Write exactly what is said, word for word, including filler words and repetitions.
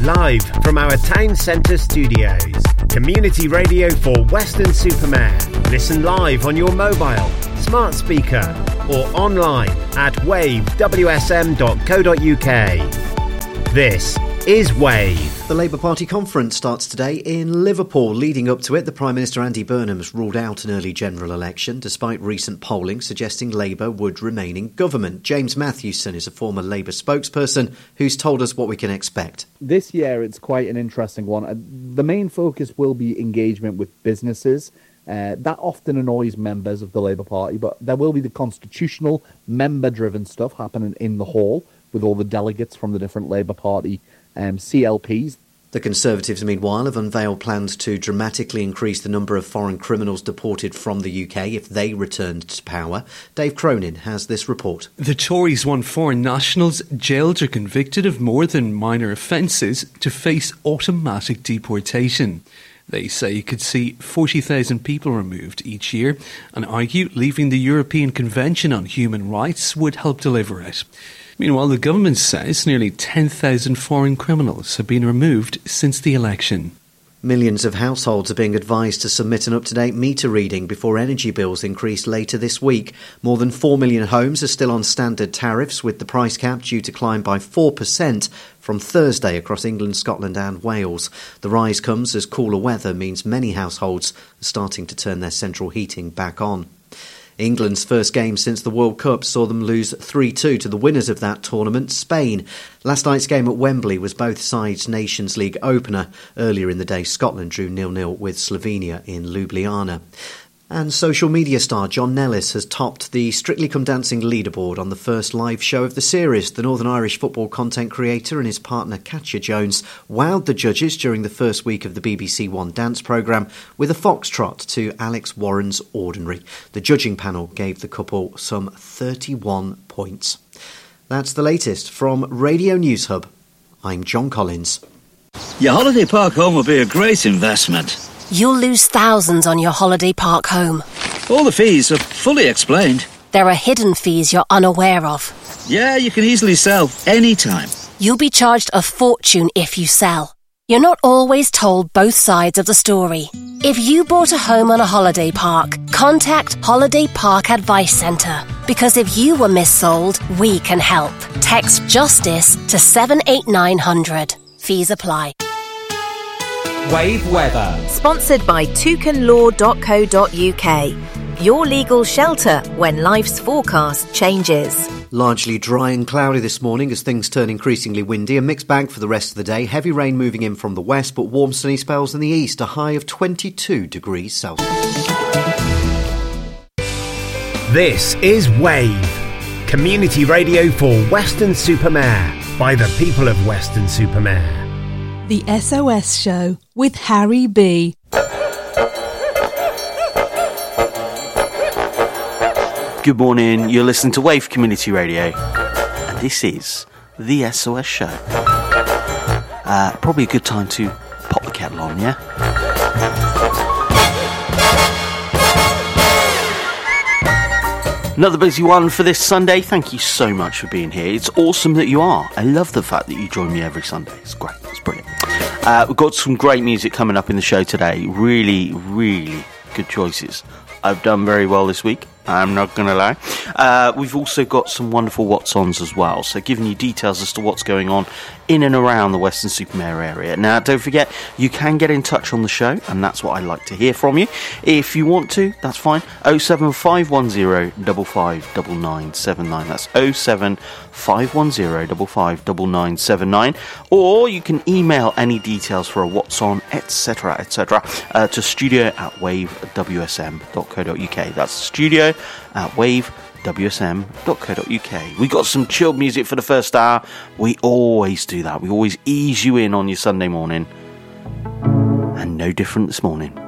Live from our town centre studios. Community radio for Weston-super-Mare. Listen live on your mobile, smart speaker or online at wave w s m dot co dot u k. This is Wave. The Labour Party conference starts today in Liverpool. Leading up to it, the Prime Minister Andy Burnham has ruled out an early general election, despite recent polling suggesting Labour would remain in government. James Matthewson is a former Labour spokesperson who's told us what we can expect. This year it's quite an interesting one. The main focus will be engagement with businesses. Uh, that often annoys members of the Labour Party, but there will be the constitutional, member-driven stuff happening in the hall with all the delegates from the different Labour Party um, C L Ps. The Conservatives, meanwhile, have unveiled plans to dramatically increase the number of foreign criminals deported from the U K if they returned to power. Dave Cronin has this report. The Tories want foreign nationals jailed or convicted of more than minor offences to face automatic deportation. They say you could see forty thousand people removed each year and argue leaving the European Convention on Human Rights would help deliver it. Meanwhile, the government says nearly ten thousand foreign criminals have been removed since the election. Millions of households are being advised to submit an up-to-date meter reading before energy bills increase later this week. More than four million homes are still on standard tariffs, with the price cap due to climb by four percent from Thursday across England, Scotland and Wales. The rise comes as cooler weather means many households are starting to turn their central heating back on. England's first game since the World Cup saw them lose three two to the winners of that tournament, Spain. Last night's game at Wembley was both sides' Nations League opener. Earlier in the day, Scotland drew nil nil with Slovenia in Ljubljana. And social media star John Nellis has topped the Strictly Come Dancing leaderboard on the first live show of the series. The Northern Irish football content creator and his partner Katja Jones wowed the judges during the first week of the B B C One dance programme with a foxtrot to Alex Warren's Ordinary. The judging panel gave the couple some thirty-one points. That's the latest from Radio News Hub. I'm John Collins. Your holiday park home will be a great investment. You'll lose thousands on your holiday park home. All the fees are fully explained. There are hidden fees you're unaware of. Yeah, you can easily sell anytime. You'll be charged a fortune if you sell. You're not always told both sides of the story. If you bought a home on a holiday park, contact Holiday Park Advice Centre. Because if you were missold, we can help. Text JUSTICE to seven eight nine hundred. Fees apply. Wave weather. Sponsored by toucan law dot co dot u k. Your legal shelter when life's forecast changes. Largely dry and cloudy this morning as things turn increasingly windy. A mixed bag for the rest of the day. Heavy rain moving in from the west, but warm sunny spells in the east. A high of twenty-two degrees Celsius. This is Wave. Community radio for Weston-super-Mare by the people of Weston-super-Mare. The S O S Show with Harry B. Good morning, you're listening to Wave Community Radio, and this is the S O S Show. Uh, probably a good time to pop the kettle on, yeah? Another busy one for this Sunday. Thank you so much for being here. It's awesome that you are. I love the fact that you join me every Sunday. It's great. It's brilliant. Uh, we've got some great music coming up in the show today. Really, really good choices. I've done very well this week. I'm not going to lie. Uh, we've also got some wonderful What's-Ons as well, so giving you details as to what's going on in and around the Weston-super-Mare area. Now, don't forget, you can get in touch on the show, and that's what I like to hear from you. If you want to, that's fine. oh seven five one oh five five nine nine seven nine. That's oh seven five one oh five five nine nine seven nine. Or you can email any details for a What's-On, et cetera, et cetera, uh, to studio at wave w s m dot co dot u k. That's studio at wave w s m dot co dot u k. We got some chilled music for the first hour. We always do that. We always ease you in on your Sunday morning. And no different this morning.